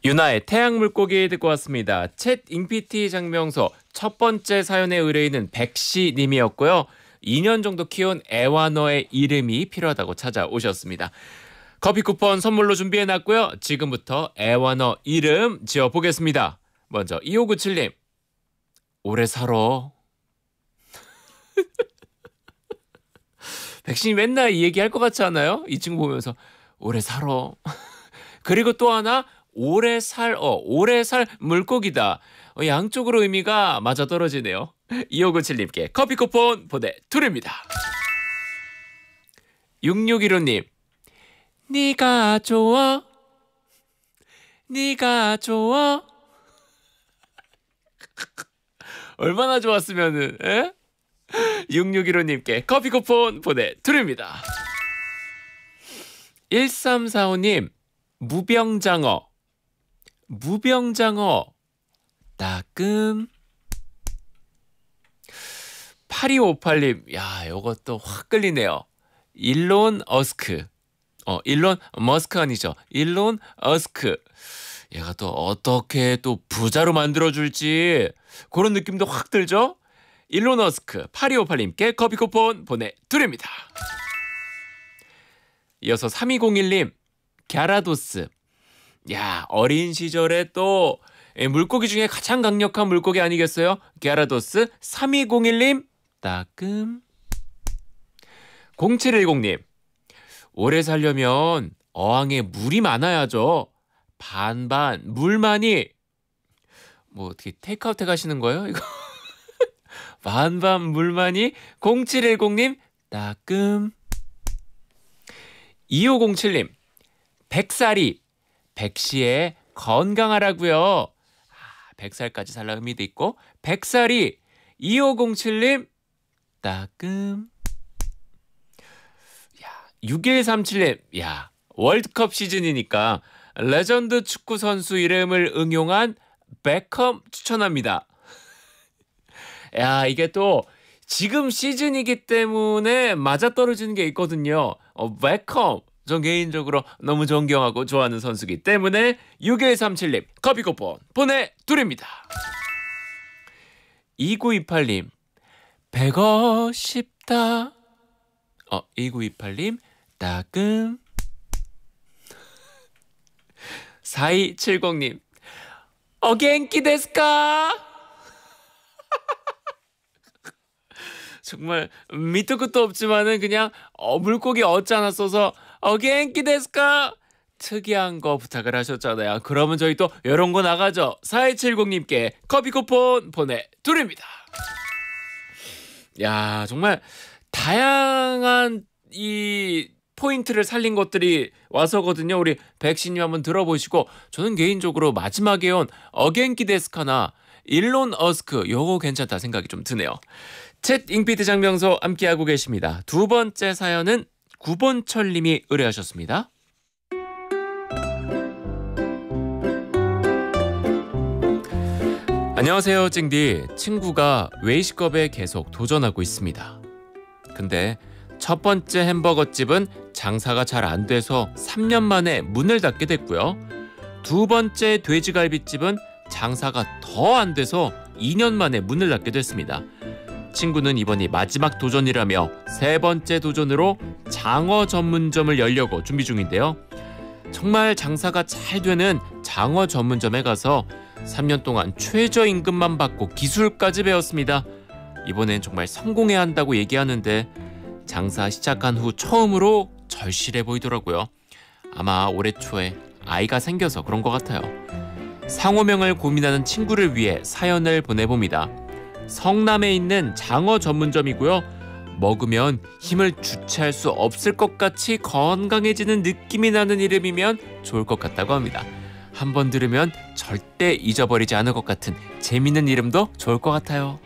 유나의 태양물고기 듣고 왔습니다. 챗 잉피티 장명소 첫 번째 사연의 의뢰인은 백씨 님이었고요. 2년 정도 키운 애완어의 이름이 필요하다고 찾아오셨습니다. 커피 쿠폰 선물로 준비해놨고요. 지금부터 애완어 이름 지어보겠습니다. 먼저 2597님. 오래 살아. 백신이 맨날 이 얘기 할 것 같지 않아요? 이 친구 보면서 오래 살아. 그리고 또 하나 오래 살 물고기다. 양쪽으로 의미가 맞아떨어지네요. 2597님께 커피 쿠폰 보내드립니다. 6615님. 네가 좋아. 네가 좋아. 얼마나 좋았으면은 6615님께 커피 쿠폰 보내드립니다. 1345님. 무병장어. 무병장어. 따끔. 8258님. 야, 요것도 확 끌리네요. 일론 어스크. 일론 머스크 아니죠. 일론 어스크. 얘가 또 어떻게 또 부자로 만들어줄지 그런 느낌도 확 들죠? 일론 어스크 8258님께 커피 쿠폰 보내드립니다. 이어서 3201님. 갸라도스. 야, 어린 시절에 또 물고기 중에 가장 강력한 물고기 아니겠어요? 갸라도스. 3201님 따끔. 0710님. 오래 살려면 어항에 물이 많아야죠. 반반 물 많이. 뭐 어떻게 테이크아웃 해가시는 거예요? 이거 반반 물 많이. 0710님 따끔. 2507님. 백살이. 백시에 건강하라고요. 100살까지 살라 의미도 있고. 백살이. 2507님 따끔. 6137님. 야, 월드컵 시즌이니까 레전드 축구 선수 이름을 응용한 베컴 추천합니다. 야, 이게 또 지금 시즌이기 때문에 맞아떨어지는 게 있거든요. 베컴. 전 개인적으로 너무 존경하고 좋아하는 선수기 때문에 6137님 커피 쿠폰 보내드립니다. 2928님. 배고 싶다. 2928님 따끔. 4270님. 겐키 데스까? 정말 밑도 끝도 없지만은 그냥 물고기 어짜나 써서 겐키 데스까? 특이한 거 부탁을 하셨잖아요. 그러면 저희 또 이런 거 나가죠. 4270님께 커피 쿠폰 보내드립니다. 야, 정말 다양한 이 포인트를 살린 것들이 와서거든요. 우리 백신님 한번 들어보시고, 저는 개인적으로 마지막에 온 어겐키 데스카나 일론 어스크 요거 괜찮다 생각이 좀 드네요. 챗 잉피트 장명소 함께하고 계십니다. 두 번째 사연은 구본철님이 의뢰하셨습니다. 안녕하세요, 찡디. 친구가 웨이시컵에 계속 도전하고 있습니다. 근데 첫 번째 햄버거집은 장사가 잘 안 돼서 3년 만에 문을 닫게 됐고요. 두 번째 돼지갈비집은 장사가 더 안 돼서 2년 만에 문을 닫게 됐습니다. 친구는 이번이 마지막 도전이라며 세 번째 도전으로 장어 전문점을 열려고 준비 중인데요. 정말 장사가 잘 되는 장어 전문점에 가서 3년 동안 최저임금만 받고 기술까지 배웠습니다. 이번엔 정말 성공해야 한다고 얘기하는데 장사 시작한 후 처음으로 절실해 보이더라고요. 아마 올해 초에 아이가 생겨서 그런 것 같아요. 상호명을 고민하는 친구를 위해 사연을 보내봅니다. 성남에 있는 장어 전문점이고요. 먹으면 힘을 주체할 수 없을 것 같이 건강해지는 느낌이 나는 이름이면 좋을 것 같다고 합니다. 한번 들으면 절대 잊어버리지 않을 것 같은 재밌는 이름도 좋을 것 같아요.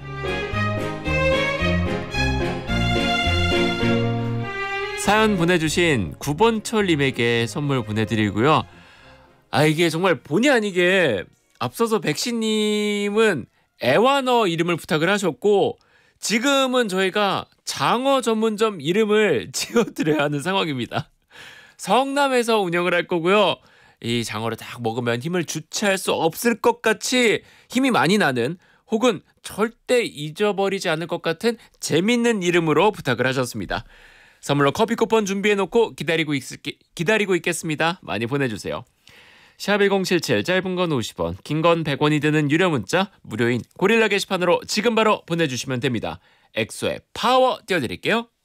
사연 보내주신 구본철님에게 선물 보내드리고요. 이게 정말 본의 아니게 앞서서 백신님은 애완어 이름을 부탁을 하셨고, 지금은 저희가 장어 전문점 이름을 지어드려야 하는 상황입니다. 성남에서 운영을 할 거고요. 이 장어를 딱 먹으면 힘을 주체할 수 없을 것 같이 힘이 많이 나는 혹은 절대 잊어버리지 않을 것 같은 재밌는 이름으로 부탁을 하셨습니다. 선물로 커피 쿠폰 준비해놓고 기다리고 있겠습니다. 많이 보내주세요. 샵1077 짧은 건 50원, 긴 건 100원이 드는 유료 문자 무료인 고릴라 게시판으로 지금 바로 보내주시면 됩니다. 엑소의 파워 띄워드릴게요.